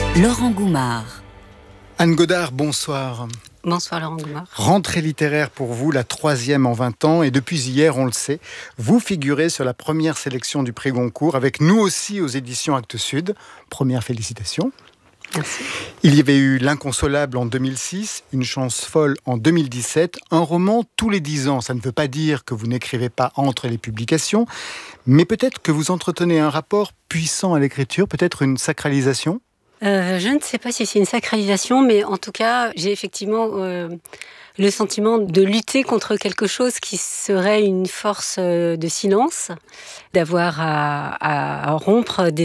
Laurent Goumard. Anne Godard, bonsoir. Bonsoir Laurent Goumard. Rentrée littéraire pour vous, la 3e en 20 ans. Et depuis hier, on le sait, vous figurez sur la première sélection du prix Goncourt, avec nous aussi aux éditions Actes Sud. Première félicitation. Merci. Il y avait eu L'Inconsolable en 2006, Une chance folle en 2017, un roman tous les 10 ans. Ça ne veut pas dire que vous n'écrivez pas entre les publications, mais peut-être que vous entretenez un rapport puissant à l'écriture, peut-être une sacralisation. Je ne sais pas si c'est une sacralisation, mais en tout cas, j'ai effectivement le sentiment de lutter contre quelque chose qui serait une force de silence, d'avoir à rompre des